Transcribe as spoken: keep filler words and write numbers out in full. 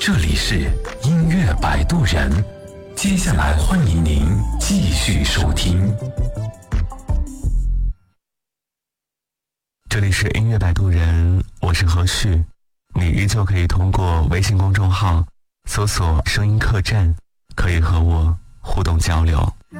这里是音乐摆渡人，接下来欢迎您继续收听。 这里是音乐摆渡人，我是何旭，你依旧可以通过微信公众号搜索声音客栈，可以和我互动交流。